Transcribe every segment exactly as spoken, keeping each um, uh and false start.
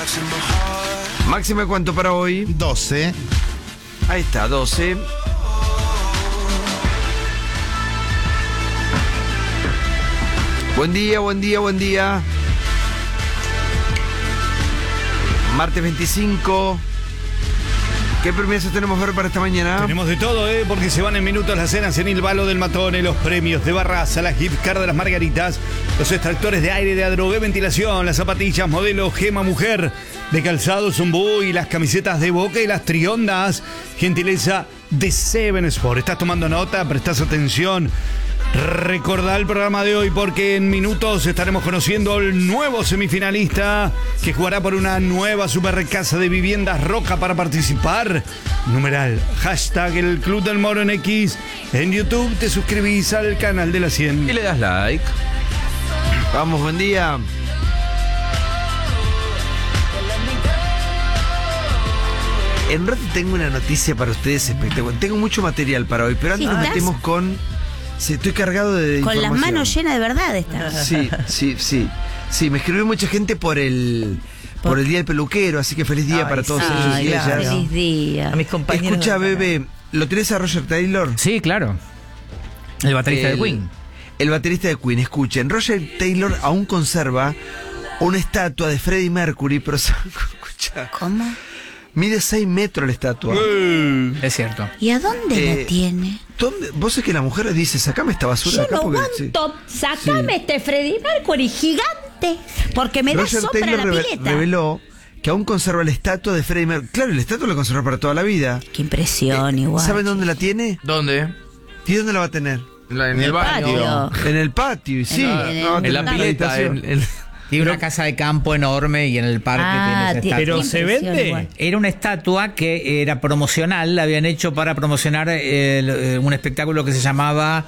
Máxima, ¿cuánto para hoy? doce. Ahí está, doce. Buen día, buen día, buen día. Martes veinticinco. ¿Qué premios tenemos ver para esta mañana? Tenemos de todo, ¿eh? Porque se van en minutos las cenas en el Balo del Matone, los premios de Barraza, las gift card de las Margaritas, los extractores de aire de Adrogué Ventilación, las zapatillas modelo Gema Mujer de Calzado Zumbú y las camisetas de Boca y las triondas, gentileza de Seven Sport. ¿Estás tomando nota? ¿Prestás atención? Recordá el programa de hoy porque en minutos estaremos conociendo al nuevo semifinalista que jugará por una nueva super casa de viviendas Roca. Para participar, numeral, hashtag el Club del Moro en X. En YouTube te suscribís al canal de la cien. Y le das like. Vamos, buen día. En rato tengo una noticia para ustedes espectacular. Tengo mucho material para hoy, pero antes nos metemos con... Sí, estoy cargado de Con información. las manos llenas de verdad esta. Sí, sí, sí. Sí, me escribió mucha gente por el por, por el Día del Peluquero, así que feliz día Ay, para todos sí, ellos y claro. ellas. Feliz día. A mis compañeros. Escucha, Bebe, ¿lo tenés a Roger Taylor? Sí, claro. El baterista el, de Queen. El baterista de Queen, escuchen. Roger Taylor aún conserva una estatua de Freddie Mercury, pero escucha. ¿Cómo? Mide seis metros la estatua. Es cierto. ¿Y a dónde Eh, la tiene? ¿Dónde? Vos es que la mujer dice, sacame esta basura Yo de acá no porque... aguanto. sí. Sacame Sí. este Freddie Mercury gigante. Porque me da Roger sombra Taylor la reve- pileta. reveló que aún conserva la estatua de Freddie Mercury. Claro, la estatua la conserva para toda la vida. Qué impresión, Eh, igual. ¿Saben dónde la tiene? ¿Dónde? ¿Y dónde la va a tener? La- en el baño. Patio. En el patio, y sí. En- no, en- va a tener En la una pileta. habitación. En, en- Tiene una casa de campo enorme y en el parque Ah, tiene ti- esa Pero estatua. se impresión vende. igual. Era una estatua que era promocional, la habían hecho para promocionar eh, el- eh, un espectáculo que se llamaba...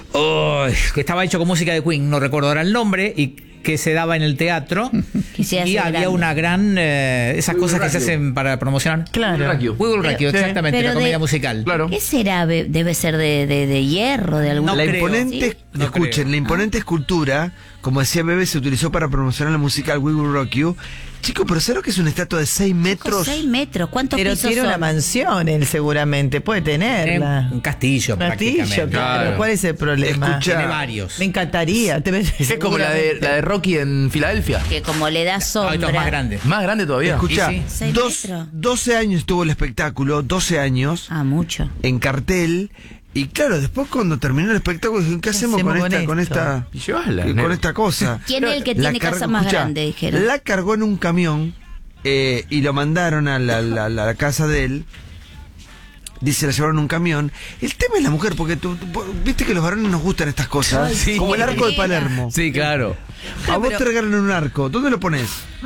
oh, que estaba hecho con música de Queen, no recuerdo ahora el nombre, y que se daba en el teatro. Quisiera Y ser había grande. una gran... eh, esas We Will cosas que se Rock You. hacen para promocionar. Claro. Rock You. We Will Rock You, Sí. exactamente, Pero la de- comedia musical. Claro. ¿Qué será? Be- Debe ser de, de, de hierro, de alguna No La creo. imponente, ¿Sí? No escuchen, creo. la imponente escultura, como decía Bebe, se utilizó para promocionar la musical We Will Rock You. Chicos, pero ¿sabes lo que es una estatua de seis metros? seis metros. ¿Cuántos Pero pisos tiene son? una mansión, él seguramente. Puede Tiene tenerla. un castillo, Castillo, prácticamente. claro. Claro. ¿Cuál es el problema? Escucha. Tiene varios. Me encantaría. Te Es como la de, la de Rocky en Filadelfia. Que como le da Ah, esto sombra. es más grande. Más grande todavía. Escucha, Y sí. Seis dos- metros. doce años tuvo el espectáculo, doce años, Ah, mucho. en cartel. Y claro, después cuando terminó el espectáculo, dijeron, ¿qué hacemos con, hacemos con esta, con esto? esta, Y llevasla, con negro. esta cosa? ¿Quién es el que La tiene car- casa más escucha, grande? Dijeron. La cargó en un camión eh, y lo mandaron a la, la- la- la casa de él. Dice, la llevaron en un camión. El tema es la mujer, porque tú, tú- viste que los varones nos gustan estas cosas. Sí. Como el arco de Sí. Palermo. Sí, claro. A vos te regalan un arco. ¿Dónde lo pones?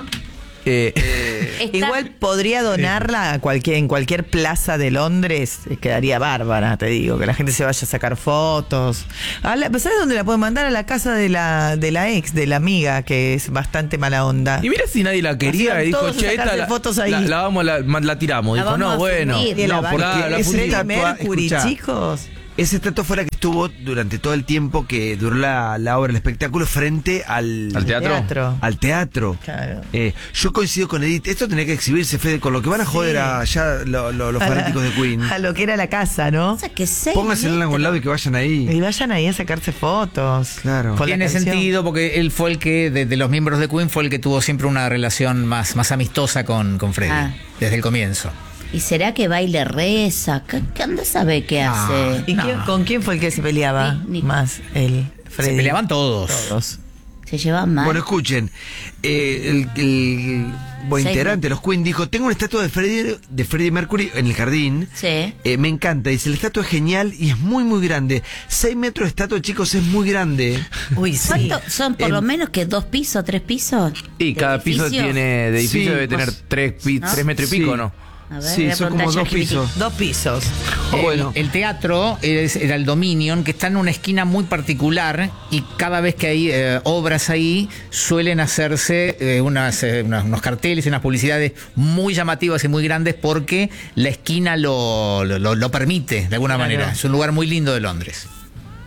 Eh, Está- Igual podría donarla a cualquier, en cualquier plaza de Londres, eh, quedaría bárbara, te digo, que la gente se vaya a sacar fotos. A la- ¿Sabes dónde la pueden mandar? A la casa de la, de la ex, de la amiga, que es bastante mala onda. y mira si nadie la quería. Hacían Y dijo, todos che, esta sacarse la, fotos ahí. la, la vamos, la, la tiramos. La Dijo, vamos no, a bueno. fundir. Y la No, va- porque la esa Freddie estatua, Mercury, escuchá, chicos. Esa estatua fue la que estuvo durante todo el tiempo que duró la, la obra, el espectáculo, frente al, ¿Al teatro? Teatro. al teatro. Claro. Eh, yo coincido con Edith, esto tenía que exhibirse, Fede, con lo que van a joder a ya lo- lo- los A la- fanáticos de Queen. A lo que era la casa, ¿no? O sea, que seis Pónganse en algún metros. lado y que vayan ahí. Y vayan ahí a sacarse fotos. Claro. Con la Tiene canción. sentido porque él fue el que, de, de los miembros de Queen, fue el que tuvo siempre una relación más, más amistosa con, con Freddie, Ah. desde el comienzo. ¿Y será que baile reza? ¿Qué, qué anda a saber qué Ah. hace? ¿Y quién- con quién fue el que se peleaba Ni- ni- más? El Freddy. Se peleaban todos. Todos. Se llevan mal. Bueno, escuchen, eh, el, el buen Seis integrante de los Queen dijo, tengo una estatua de Freddie, de Freddie Mercury en el jardín. Sí. Eh, me encanta, dice, la estatua es genial y es muy, muy grande. Seis metros de estatua, chicos, es muy grande. Uy, sí. ¿Cuánto son por En- lo menos que dos pisos, tres pisos? Y de cada piso edificio? tiene, de edificio Sí, debe tener más- tres, pi- ¿no? tres metros y Sí. pico, ¿no? A ver, Sí, voy a son como preguntar dos a ChatGPT. pisos. Dos pisos. El- Bueno. El, teatro es- era el Dominion, que está en una esquina muy particular y cada vez que hay eh, obras ahí suelen hacerse eh, unas, eh, unas- unos carteles y unas publicidades muy llamativas y muy grandes porque la esquina lo, lo, lo- lo permite de alguna Claro. manera. Es un lugar muy lindo de Londres.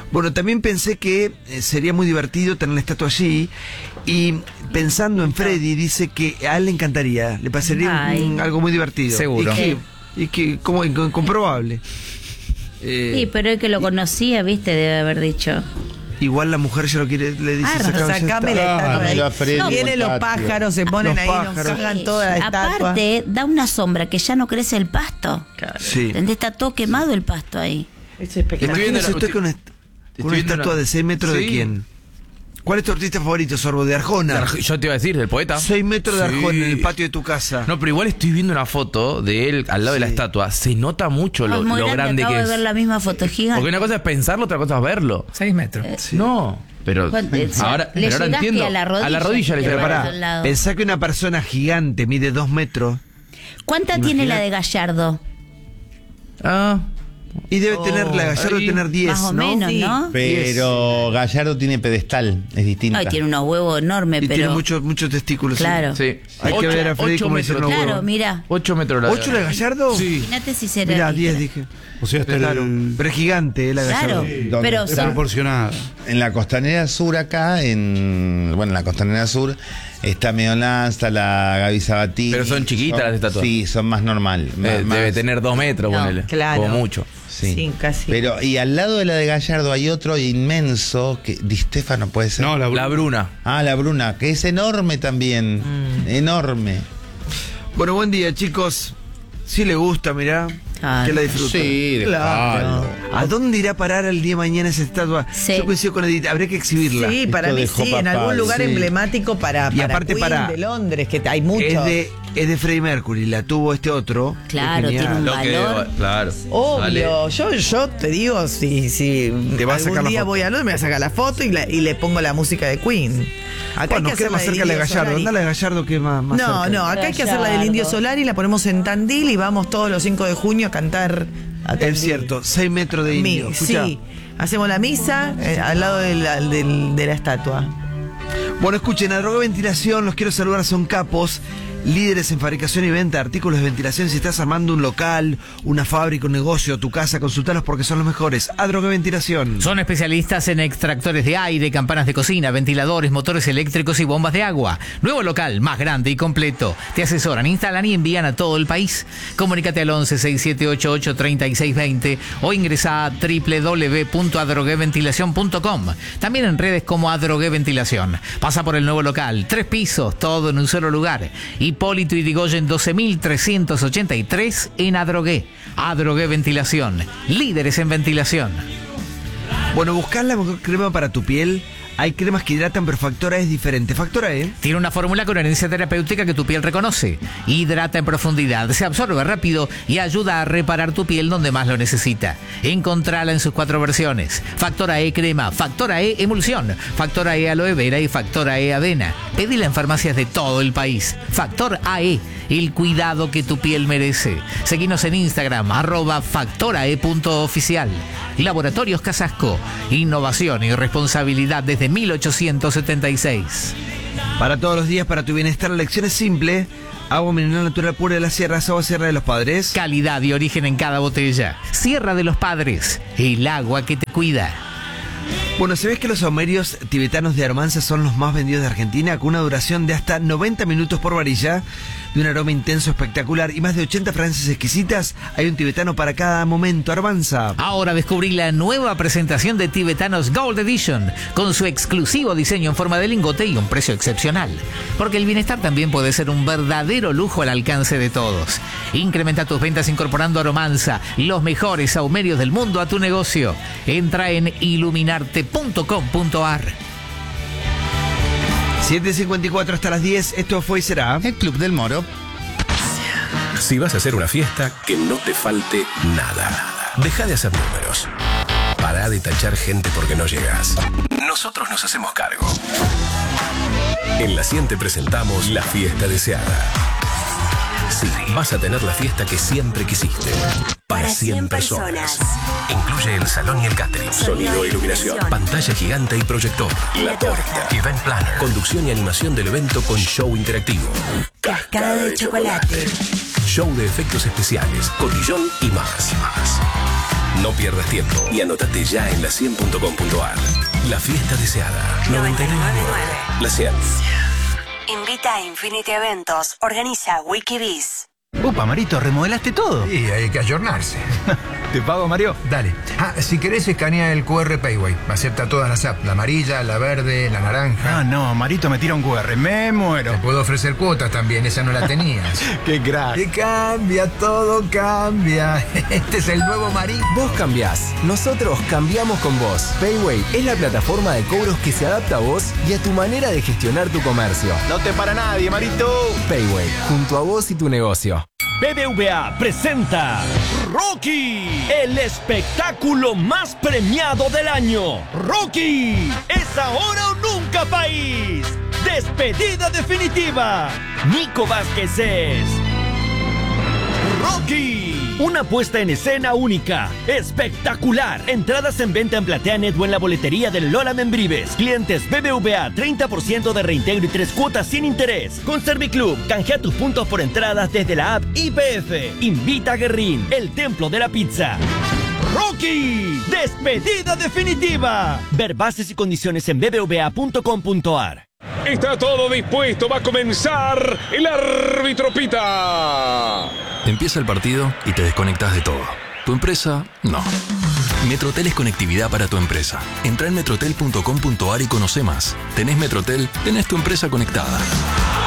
Bueno, también pensé que eh, sería muy divertido tener la estatua allí. Y pensando en Freddy, dice que a él le encantaría, le pasaría Ay. un- algo muy divertido. Seguro. Y que, y que como inco- incomprobable. Eh, Sí, pero el que lo conocía, viste, debe haber dicho. Igual la mujer ya lo quiere, le dice, Ah, "Sacame esa Sacame la estatua". estatua de Dámelo a ahí. Freddy No, o vienen los Tati. pájaros, se ponen Los ahí, nos pájaros. cagan toda la estatua. Aparte, da una sombra que ya no crece el pasto. Sí. ¿Entendés? Está todo quemado el pasto ahí. Es espectacular. Estoy viendo Imagínese la- usted con, est- estoy con una viendo estatua una- de seis metros de Sí. quién. ¿Cuál es tu artista favorito, Sorbo? De Arjona. Yo te iba a decir, del poeta. seis metros de Sí. Arjona en el patio de tu casa. No, pero igual estoy viendo una foto de él al lado de la Sí. estatua. Se nota mucho lo, Es muy lo grande, grande acabo que de es. ver la misma foto gigante. Porque una cosa es pensarlo, otra cosa es verlo. Seis metros. No, pero ¿Cuánto? O sea, ahora, le pero ahora llegaste entiendo. a la rodilla, a la rodilla le te llegué. pará. Pará. al lado. Pensá que una persona gigante mide dos metros ¿Cuánta tiene la de Gallardo? Ah, y debe tener, la Gallardo ahí. tener diez, Más o ¿no? menos, Sí. ¿no? Pero Gallardo tiene pedestal, es distinta. Ay, tiene unos huevos enormes, Y pero. tiene muchos muchos testículos. Claro. sí. Hay que ver a Freddy ocho cómo metros. hicieron los Claro, huevos. mira. ocho metros la ¿ocho de Gallardo? Sí. Imagínate si será. Mirá, diez dije. O sea, hasta Claro. el... Pero es gigante, eh, la Claro, Gallardo. ¿Dónde pero Es está? son- proporcionada. En la costanera sur acá, en bueno, en la costanera sur está Medolán, está la Gaby Sabatini. Pero son chiquitas las estatuas. Sí, son más normal. más- Eh, más- debe tener dos metros, No, ponele. claro. Como mucho. Sí. Sí, casi. Pero, y al lado de la de Gallardo hay otro inmenso, que Di Stefano puede ser. No, la, La Bruna. Ah, la Bruna, que es enorme también. Enorme. Bueno, buen día, chicos. Si le gusta, mirá. Claro. Que la disfruta. Sí, Claro. ¿A dónde irá a parar el día de mañana esa estatua? Sí. Yo coincido con Edith, habría que exhibirla. Sí, para Esto mí dejó sí, en papal, algún lugar sí. emblemático para, Y para aparte Queen para- de Londres, que hay muchos. Es de, es de Freddie Mercury, la tuvo este otro. Claro, Es genial. tiene un Lo que, valor. claro. Obvio, yo, yo te digo, si, si Te vas a sacar algún la día foto. voy a Londres, me voy a sacar la foto y, la- y le pongo la música de Queen. Acá Bueno, nos queda más cerca la de Gallardo. Anda la de Gallardo que es más, más No, cerca. no, acá hay que hacer la del Indio Solar y la ponemos en Tandil y vamos todos los cinco de junio a cantar a Tandil. Es cierto, seis metros de Mi- indio. Escuchá. sí, hacemos la misa eh, al lado de la, del- de la estatua. Bueno, escuchen, a Droga Ventilación, los quiero saludar, son capos, líderes en fabricación y venta de artículos de ventilación. Si estás armando un local, una fábrica, un negocio, tu casa, consultalos porque son los mejores. A Droga Ventilación. Son especialistas en extractores de aire, campanas de cocina, ventiladores, motores eléctricos y bombas de agua. Nuevo local, más grande y completo. Te asesoran, instalan y envían a todo el país. Comunícate al once, seis siete ocho ocho, treinta y seis veinte o ingresa a doble u doble u doble u punto adrogueventilación punto com. También en redes como Adrogué Ventilación. Pasa por el nuevo local, tres pisos, todo en un solo lugar. Hipólito Yrigoyen doce mil trescientos ochenta y tres en Adrogué. Adrogué Ventilación, líderes en ventilación. Bueno, buscás la mejor crema para tu piel. Hay cremas que hidratan, pero Factora es diferente. Factora E. Tiene una fórmula con herencia terapéutica que tu piel reconoce. Hidrata en profundidad, se absorbe rápido y ayuda a reparar tu piel donde más lo necesita. Encontrala en sus cuatro versiones. Factora E crema, Factora E emulsión, Factora E aloe vera y Factora E avena. Pedila en farmacias de todo el país. Factor A E, el cuidado que tu piel merece. Seguinos en Instagram, arroba factorae.oficial. Laboratorios Casasco, innovación y responsabilidad desde mil ochocientos setenta y seis. Para todos los días, para tu bienestar, la lección es simple. Agua mineral natural pura de las sierras, agua Sierra de los Padres. Calidad y origen en cada botella. Sierra de los Padres, el agua que te cuida. Bueno, ¿sabés que los saumerios tibetanos de Armanza son los más vendidos de Argentina? Con una duración de hasta noventa minutos por varilla, de un aroma intenso espectacular y más de ochenta fragancias exquisitas. Hay un tibetano para cada momento. Armanza. Ahora descubrí la nueva presentación de Tibetanos Gold Edition, con su exclusivo diseño en forma de lingote y un precio excepcional. Porque el bienestar también puede ser un verdadero lujo al alcance de todos. Incrementa tus ventas incorporando Aromanza, los mejores saumerios del mundo, a tu negocio. Entra en iluminarte punto com punto ar. siete cincuenta y cuatro hasta las diez. Esto fue y será. El Club del Moro. Si vas a hacer una fiesta, que no te falte nada. Deja de hacer números. Pará de tachar gente porque no llegas. Nosotros nos hacemos cargo. En La cien te presentamos la fiesta deseada. Sí, vas a tener la fiesta que siempre quisiste. Para cien personas. Incluye el salón y el catering. Sonido e iluminación. Pantalla gigante y proyector. La torta. Event planner. Conducción y animación del evento con show interactivo. Cascada de chocolate. Show de efectos especiales, cotillón y más. No pierdas tiempo y anótate ya en la cien punto com punto ar. La fiesta deseada. noventa y nueve punto nueve. La cien. Invita a Infinity Eventos. Organiza Wikibiz. Upa, Marito, remodelaste todo. Sí, hay que ayornarse. ¿Te pago, Mario? Dale. Ah, si querés escanea el cu erre Payway. Acepta todas las apps. La amarilla, la verde, la naranja. Ah, no, Marito me tira un cu erre. Me muero. Te puedo ofrecer cuotas también. Esa no la tenías. Qué crack. Que cambia, todo cambia. Este es el nuevo Marito. Vos cambiás. Nosotros cambiamos con vos. Payway es la plataforma de cobros que se adapta a vos y a tu manera de gestionar tu comercio. No te para nadie, Marito. Payway, junto a vos y tu negocio. B B V A presenta Rocky, el espectáculo más premiado del año. Rocky, es ahora o nunca, país. Despedida definitiva. Nico Vázquez es Rocky, una puesta en escena única, espectacular. Entradas en venta en PlateaNet o en la boletería del Lola Membrives. Clientes B B V A, treinta por ciento de reintegro y tres cuotas sin interés. Con Serviclub, canjea tus puntos por entradas desde la app I P F. Invita a Guerrín, el templo de la pizza. Rocky, despedida definitiva. Ver bases y condiciones en b b v a punto com punto ar. Está todo dispuesto, va a comenzar el árbitro pita. Empieza el partido y te desconectas de todo. ¿Tu empresa? No. Metrotel es conectividad para tu empresa. Entra en metrotel punto com punto ar y conoce más. ¿Tenés Metrotel? Tenés tu empresa conectada.